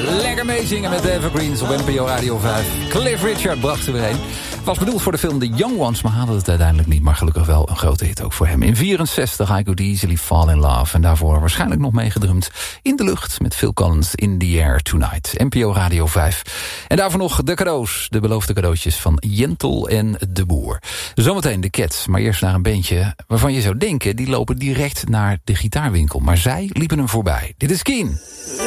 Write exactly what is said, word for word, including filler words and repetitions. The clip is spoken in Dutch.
Lekker meezingen met de Evergreens op N P O Radio vijf. Cliff Richard bracht er weer een. Was bedoeld voor de film The Young Ones, maar haalde het uiteindelijk niet. Maar gelukkig wel een grote hit ook voor hem. In vierenzestig, I Could Easily Fall in Love. En daarvoor waarschijnlijk nog meegedrumd In de Lucht met Phil Collins, In the Air Tonight. N P O Radio vijf. En daarvoor nog de cadeaus, de beloofde cadeautjes van Jentel en de Boer. Zometeen de Cats, maar eerst naar een bandje waarvan je zou denken, die lopen direct naar de gitaarwinkel. Maar zij liepen hem voorbij. Dit is Keen.